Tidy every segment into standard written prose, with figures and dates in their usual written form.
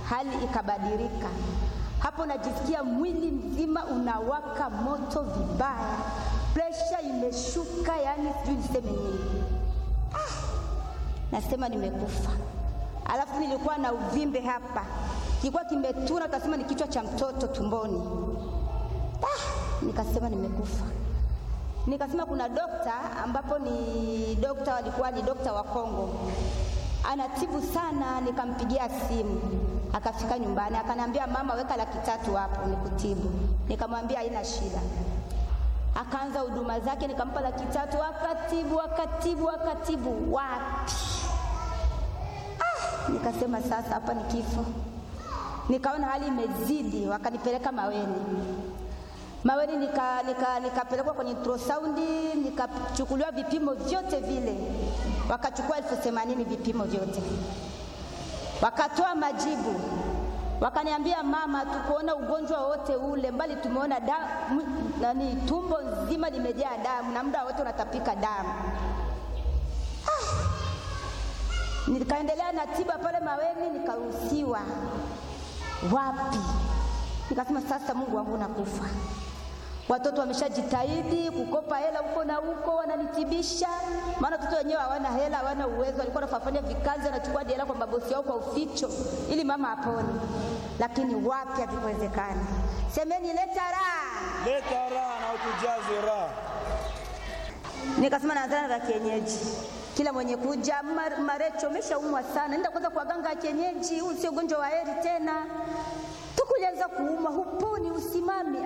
hali ikabadilika. Hapo najisikia mwili mzima unawaka moto vibaya, pressure imeshuka, yani sijui niseme nini. Nasema nimekufa. Alafu nilikuwa na uvimbe hapa, kilikuwa kimetuna, kasema ni kichwa cha mtoto tumboni. Nikasema nimekufa. Nikasema kuna dokta, ambapo ni dokta, alikuwa ni dokta wa Kongo, anatibu sana. Nikampigia simu, akafika nyumbani, akaniambia mama, weka 300,000 hapo nikutibu. Nikamwambia haina shida. Akaanza huduma zake, nikampa 300,000, akatibu wapi. Nikasema sasa hapa ni kifo. Nikaona hali imezidi, wakanipeleka Maweni. Nikapelekwa kwenye ultrasound, nikachukuliwa vipimo vyote vile. Wakachukua 80,000 vipimo vyote. Wakatoa majibu. Wakaniambia mama, tukuona ugonjwa wote ule, mbali tumeona tumbo nzima limejaa damu na muda wote unatapika damu. Nikaendelea na tiba pale Maweni, nikaruhusiwa. Wapi? Nikasema sasa Mungu wangu nakufa. Watoto wameshajitahidi kukopa hela huko na huko, wananitibisha. Maana watoto wenyewe hawana hela, hawana uwezo. Walikuwa wanafanya vikazi, wanachukua hela kwa mabosi yao kwa uficho ili mama apone. Lakini wapi, hakuwezekana. Semeni leta raha. Leta raha na utujaze raha. Nikasema naanza na kienyeji. Kila mwenye kuja, Marecho umeshaumwa sana, nenda kwanza kwa ganga ya kienyeji, huu sio ugonjwa wa heri tena. Tukulianza kuuma, huponi, usimami.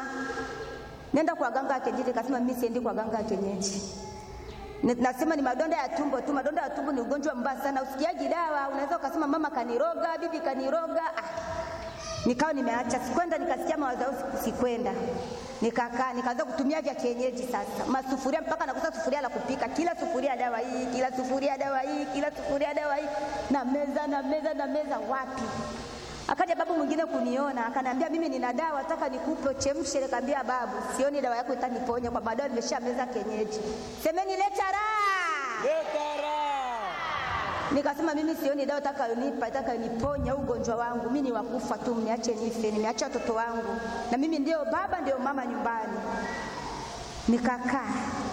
Nenda kwa ganga ya kienyeji. Nikasema mimi siendi kwa ganga ya kienyeji. Nasema ni madonda ya tumbo tu. Madonda ya tumbo ni ugonjwa mbaya sana, usikiaji dawa. Unaweza ukasema mama kaniroga, bibi kaniroga. Nikawa nimeacha, sikwenda. Nikasikia mawazo yangu, sikwenda. Nikakaa, nikaanza kutumia vya kienyeji sasa. Masufuria, mpaka nakosa sufuria la kupika. Kila sufuria dawa hii, kila sufuria dawa hii, kila sufuria dawa hii. Na meza wapi? Akaja babu mwingine kuniona, akaniambia mimi nina dawa, nataka nikupe uchemshe. Nikamwambia babu, sioni dawa yako itaniponya, kwa baadaye nimeshameza kienyeji. Semeni leta raha. Leta raha. Nikasema mimi sioni dawa itakayoniponya ugonjwa wangu. Mimi ni wakufa tu, mniache nife. Nimeacha watoto wangu. Na mimi ndio baba ndio mama nyumbani. Nikakaa.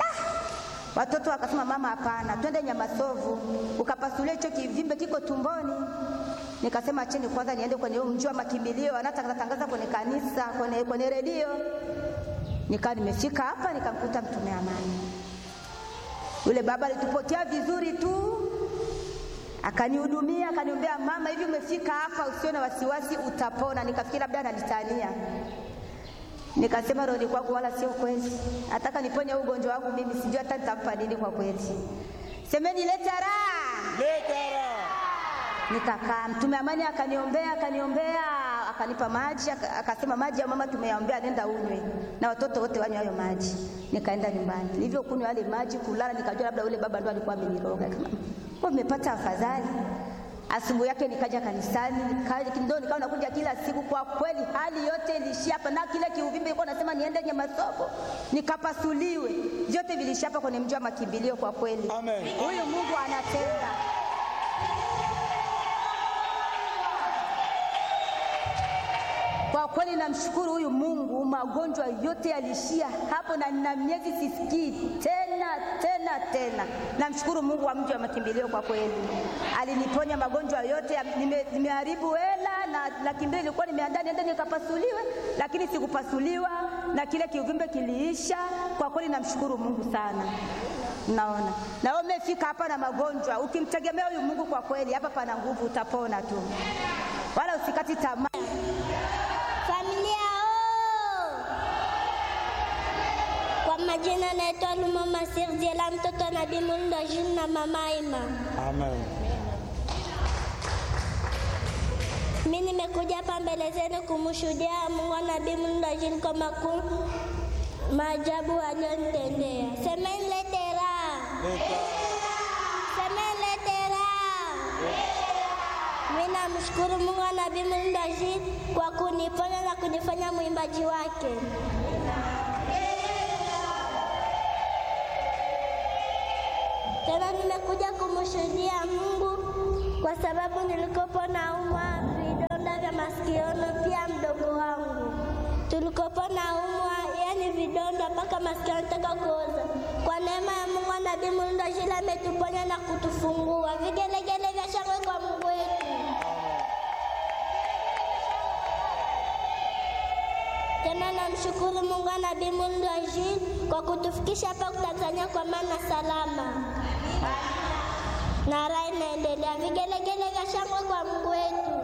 Watoto wakasema mama hapana, twende Nyamasovu ukapasulie hicho kivimbe kiko tumboni. Nikasema acheni kwanza niende kwenye mji wa makimbilio, anatangaza kwenye kanisa, kwenye redio. Nikawa nimefika hapa, nikamkuta mtume amani. Yule baba alitupotea vizuri tu, akanihudumia, akaniombea, mama hivi umefika hapa, usione na wasiwasi, utapona. Nikafikiri labda ananitania. Nikasema roho kwangu wala sio kweli. Nataka niponye ugonjwa wangu mimi, sijui hata nitampa nini kwa kweli. Semeni leta raha. Leta raha. Nikakaa, mtume amani akaniombea, akanipa maji, akasema maji ya mama tumeyaombea, nenda unywe na watoto wote wanywe hayo maji. Nikaenda nyumbani. Nilivyokunywa yale maji, kulala, nikajua labda yule baba ndo alikuwa ameniroga. Kwa nimepata afadhali. Asubuhi yake nikaja kanisani, nikawa nakuja kila siku. Kwa kweli hali yote ilishia hapa, na kile kiuvimbe ilikuwa nasema niende Nyamasovu nikapasuliwe, vyote vilishia hapa kwenye mji wa makimbilio. Kwa kweli amen, huyu Mungu anatenda. Kwa kweli namshukuru huyu Mungu, magonjwa yote yalishia hapo, na nina miezi sisikii tena. Namshukuru Mungu wa mji wa makimbilio, kwa kweli aliniponya magonjwa yote. Nimeharibu hela na 200,000 ilikuwa nimeandaa niende nikapasuliwe, lakini sikupasuliwa na kile kiuvimbe kiliisha. Kwa kweli namshukuru Mungu sana. Naona na wewe umefika hapa na magonjwa, ukimtegemea huyu Mungu, kwa kweli hapa pana nguvu, utapona tu, wala usikati tamaa. Familia kwa majina naitwa Mama Sirdiela, mtoto wa Nabii Mulndo Jean na Mama Ima. Amen. Mimi nimekuja hapa mbele zenu kumshuhudia Mungu wa Nabii Mulndo Jean kwa makuu maajabu aliyonitendea. Semeni lete raha. Semeni lete raha. Mimi namshukuru Mungu wa Nabii Mulndo Jean kwa kuniponya na kunifanya mwimbaji wake. Tena nimekuja kumshuhudia Mungu kwa sababu nilikopo naumwa vidonda tulikopo na umwa, yani vidonda mpaka masikio yanataka kuoza. Kwa neema ya Mungu na Nabii Mulindwa Julie ametuponya na kutufungua. Vigelegele vya shangwe kwa Mungu wetu. Tena namshukuru Mungu na Nabii Mulindwa Julie kwa kutufikisha hapa Tanzania kwa maana salama. Na raha inaendelea. Vigelegele vya shangwe kwa Mungu wetu.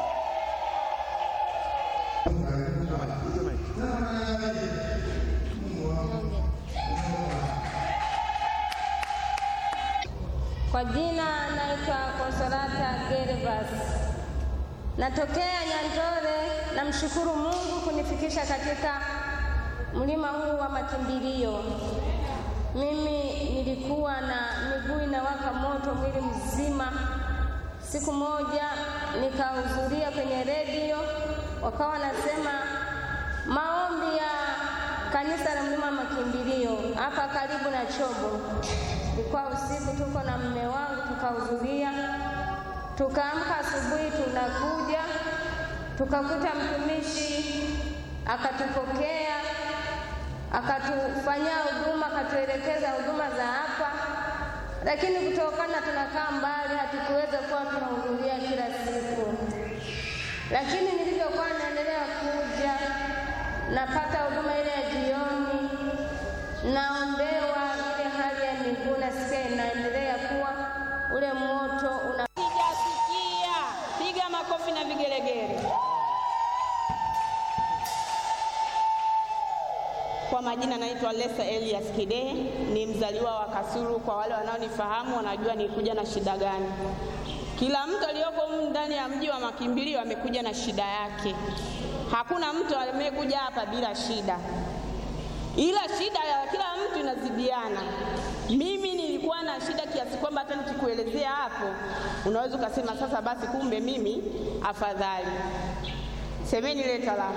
Kwa jina naitwa Consolata Gervas. Natokea Nyandore. Namshukuru Mungu kunifikisha katika mlima huu wa makimbilio. Mimi nilikuwa na miguu inawaka moto mwili mzima. Siku moja nikahudhuria kwenye redio, wakawa nasema maombi ya kanisa la mlima wa makimbilio hapa karibu na Chobo. Ilikuwa usiku, tuko na mume wangu tukahudhuria. Tukaamka asubuhi tunakuja, tukakuta mtumishi akatupokea, akatufanyia huduma, akatuelekeza huduma za hapa. Lakini kutokana tunakaa mbali hatukuweza kuwa tunahudhuria kila siku. Lakini nilivyokuwa naendelea kuja, napata huduma ile ya jioni, naombewa ile hali ya miguu nasikia inaendelea kuwa ule moto Piga sikia, piga makofi na vigelegele. Kwa majina naitwa Lesa Elias Kidehe, ni mzaliwa wa Kasulu. Kwa wale wanaonifahamu wanajua nilikuja na shida gani. Kila mtu aliyoko ndani ya mji wa makimbilio amekuja na shida yake. Hakuna mtu amekuja hapa bila shida. Ila shida ya kila mtu inazidiana. Mimi nilikuwa na shida kiasi kwamba hata nikikuelezea hapo unaweza ukasema sasa basi kumbe mimi afadhali. Semeni leta la.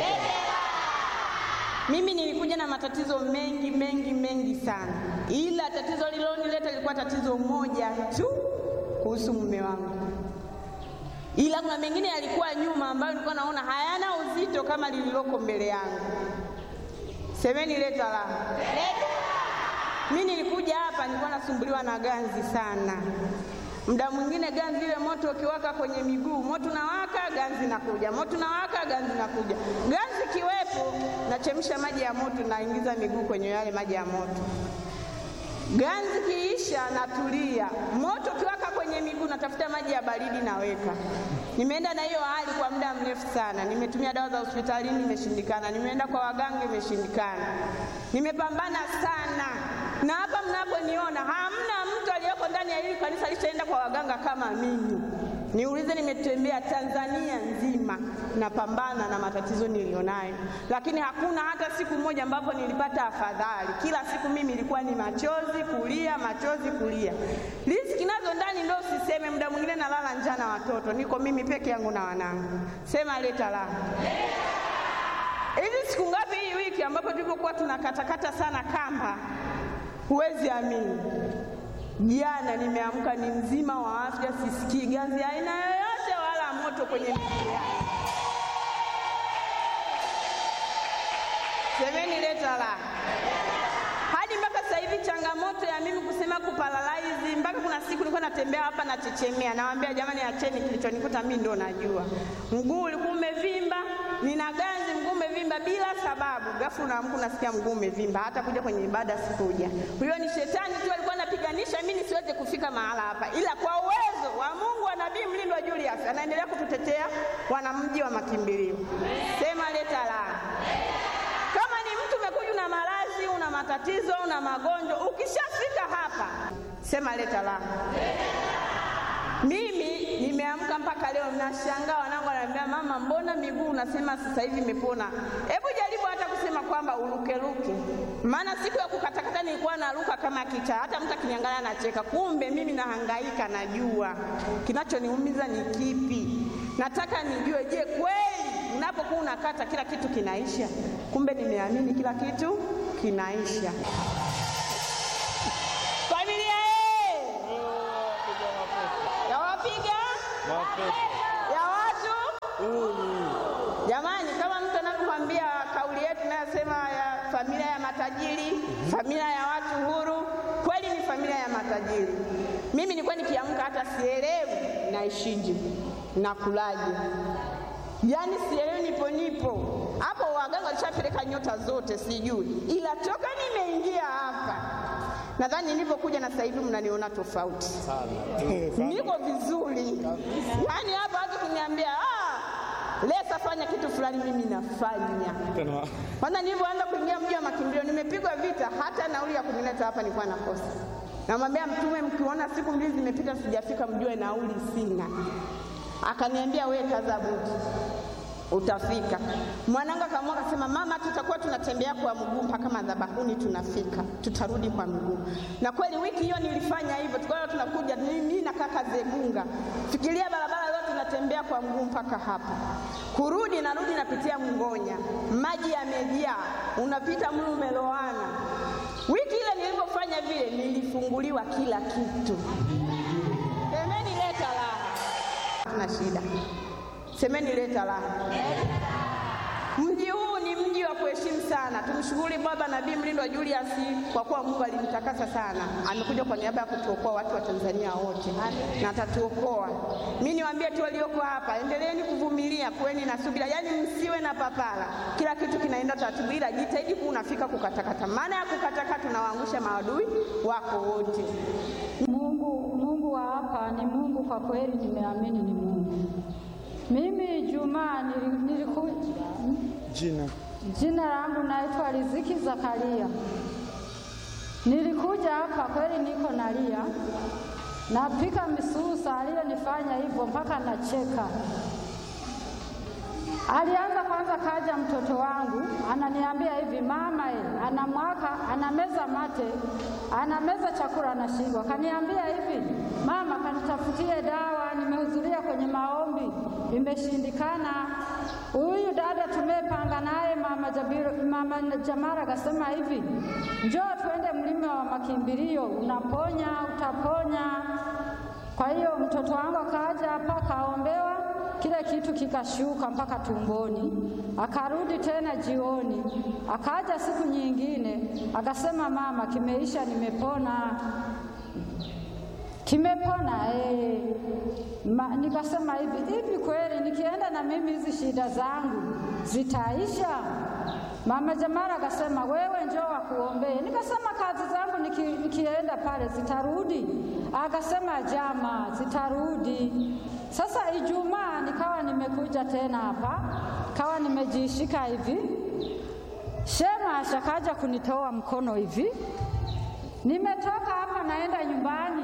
Mimi nilikuja na matatizo mengi sana. Ila tatizo lililonileta lilikuwa tatizo moja tu kuhusu mume wangu. Ila kuna mengine yalikuwa nyuma ambayo nilikuwa naona hayana uzito kama lililoko mbele yangu. Semeni leta la. Mimi nilikuja hapa nilikuwa nasumbuliwa na ganzi sana. Muda mwingine ganzi ile moto ukiwaka kwenye miguu, moto unawaka, ganzi nakuja. Moto unawaka, ganzi nakuja. Ganzi kiwepo, nachemsha maji ya moto naingiza miguu kwenye yale maji ya moto. Ganzi kiisha natulia. Moto ukiwaka kwenye miguu natafuta maji ya baridi naweka. Nimeenda na hiyo hali kwa muda mrefu sana. Nimetumia dawa za hospitalini imeshindikana. Nimeenda kwa waganga imeshindikana. Nimepambana sana. Na hapa mnaponiona hamna mtu aliyeko ndani ya hili kanisa alishaenda kwa waganga kama mimi. Niulize, nimetembea Tanzania nzima napambana na matatizo nilionayo. Lakini hakuna hata siku moja ambapo nilipata afadhali. Kila siku mimi ilikuwa ni machozi kulia, machozi kulia. Riziki nazo ndani ndio usiseme, muda mwingine nalala njaa na watoto. Niko mimi peke yangu na wanangu. Sema leta la. Hizi siku ngapi hii wiki ambapo tulipokuwa tunakatakata sana kamba, huwezi amini. Jana nimeamka ni mzima wa afya, sisikii ganzi aina yoyote wala moto kwenye miguu yangu. Semeni leta la. Hadi mpaka sasa hivi changamoto ya mimi kusema kuparalyze, mpaka kuna siku nilikuwa natembea hapa na chechemea. Nawaambia jamani acheni, kilichonikuta mimi ndo najua. Mguu ulikuwa umevimba, nina ganzi mguu umevimba bila sababu. Ghafla naamka nasikia mguu umevimba, hata kuja kwenye ibada sikuja. Huyo ni shetani tu alikuwa anapiganisha mimi nisiweze kufika mahala hapa. Ila kwa uwezo wa Mungu wa Nabii Mulindwa Julius anaendelea kututetea wanamji wa makimbilio. Sema leta la. Kama ni mtu umekuja na maradhi, una matatizo, una magonjwa, ukishafika hapa sema leta la. Mimi nimeamka mpaka leo nashangaa, wanangu wananiambia mama, mbona miguu unasema sasa hivi imepona? Hebu jaribu hata kusema kwamba uruke. Maana siku ya kukatakata nilikuwa naruka kama kicha. Hata mtu akiniangalia anacheka. Kumbe mimi nahangaika, najua kinachoniumiza ni kipi. Nataka nijue, je, kweli unapokuwa unakata kila kitu kinaisha? Kumbe nimeamini kila kitu kinaisha. Familia ya watu. Jamani, kama mtu anakuambia familia ya matajiri, familia ya watu huru. Kweli ni familia ya matajiri. Mimi nilikuwa nikiamka hata sielewi naishije, nakulaje, yaani sielewi nipo hapo. Waganga walishapeleka nyota zote sijui, ila toka nimeingia hapa nadhani nilipokuja na sasa hivi mnaniona tofauti sana. Niko vizuri. Yaani hapa watu kuniambia Lesa fanya kitu fulani, mimi nafanya. Kwanza nilipoanza kuingia mji wa makimbilio nimepigwa vita, hata nauli ya kunileta hapa nilikuwa nakosa. Namwambia Mtume, mkiona siku 2 zimepita sijafika mjue nauli sina. Akaniambia wewe kaza buti, utafika. Mwanangu akaamua akasema, mama tutakuwa tunatembea kwa mguu mpaka madhabahuni, tunafika, tutarudi kwa mguu. Na kweli wiki hiyo nilifanya hivyo. Tukawa tunakuja mimi na kaka Zegunga, fikiria barabara yote tunatembea kwa mguu mpaka hapa. Kurudi narudi napitia Mngonya, maji yamejaa, unapita mlu umeloana. Wiki ile nilipofanya vile nilifunguliwa kila kitu. Semeni leta raha. Tuna shida. Semeni leta raha. Mji huu ni mji wa kuheshimu sana. Tumshukuru Baba Nabii Mlindwa Julius kwa kuwa Mungu alimtakasa sana. Amekuja kwa niaba ya kutuokoa watu wa Tanzania wote. Na atatuokoa. Mimi niwaambie tu walioko hapa, endeleeni kuvumilia, kuweni na subira. Yaani msiwe na papara. Kila kitu kinaenda taratibu, ila jitahidi unafika kukatakata. Maana ya kukatakata tunawaangusha maadui wako wote. Mungu wa hapa ni Mungu kwa kweli, nimeamini ni Mungu. Mimi Juma nilikuja. Jina langu naitwa Riziki Zakaria. Nilikuja hapa kweli niko nalia. Napika misusa, aliyonifanya hivyo mpaka nacheka. Alianza kwanza, kaja mtoto wangu ananiambia hivi, mama anamwaka, anameza mate, anameza chakula anashindwa. Kaniambia hivi, mama kanitafutie dawa, nimehudhuria kwenye maombi imeshindikana. Huyu dada tumepanga naye mama Jamara akasema hivi, njoo tuende mlima wa makimbilio, unaponya, utaponya. Kwa hiyo mtoto wangu akaja hapa kaombewa, kile kitu kikashuka mpaka tumboni. Akarudi tena jioni, akaja siku nyingine akasema, mama kimeisha, nimepona. Kimepona nikasema hivi kweli nikienda na mimi hizi shida zangu zitaisha? Mama Jamara akasema, wewe njoo akuombee. Nikasema kazi zangu nikienda pale zitarudi? Akasema, jama zitarudi. Sasa Ijumaa nikawa nimekuja tena hapa, kawa nimejishika hivi, Shema ashakaja kunitoa mkono hivi. Nimetoka hapa naenda nyumbani,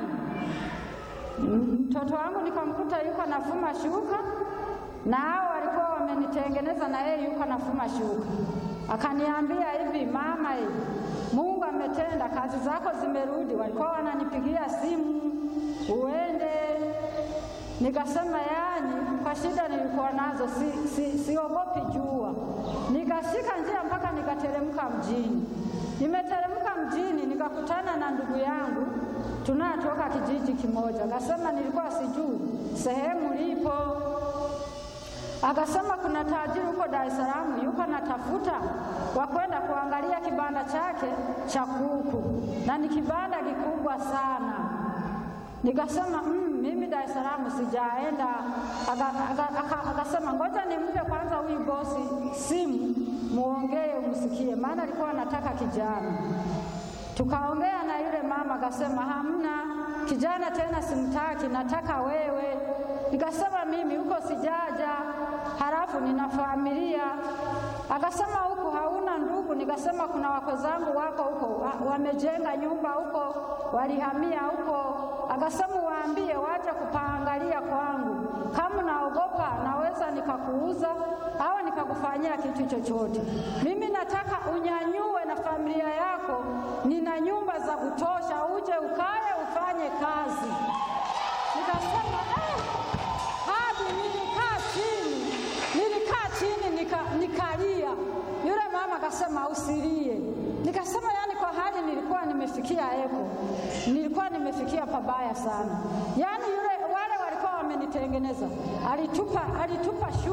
mtoto wangu nikamkuta yuko nafuma shuka, na hao walikuwa wamenitengeneza na yeye yuko nafuma shuka. Akaniambia hivi, mama Mungu ametenda, kazi zako zimerudi. Walikuwa wananipigia simu uende. Nikasema yani kwa shida nilikuwa nazo siogopi jua. Nikashika njia mpaka nikateremka mjini. Nimeteremka mjini nikakutana na ndugu yangu tunatoka kijiji kimoja. Akasema nilikuwa sijui sehemu lipo. Akasema kuna tajiri huko Dar es Salaam yuko natafuta wa kwenda kuangalia kibanda chake cha kuku, na ni kibanda kikubwa sana. Nikasema mimi Dar es Salaam sijaenda. Akasema ngoja nimpe kwanza huyu bosi simu muongee umsikie, maana alikuwa anataka kijana. Tukaongea na yule mama, akasema hamna kijana tena, simtaki, nataka wewe. Nikasema mimi huko sijaja, halafu nina familia. Akasema huko hauna ndugu? Nikasema kuna wako zangu wako huko, wamejenga nyumba huko, walihamia huko. Akasema waambie waje kupaangalia kwangu, kama naogopa naweza nikakuuza au nikakufanyia kitu chochote. Mimi nataka unyanyue na familia yako, nina nyumba za kutosha, uje ukae ufanye kazi. Nikasema hadi nilikaa chini nikalia. Yule mama akasema usilie. Nikasema yani kwa hali nilikuwa nimefikia nilikuwa nimefikia pabaya sana. Yani wale walikuwa wamenitengeneza, alitupa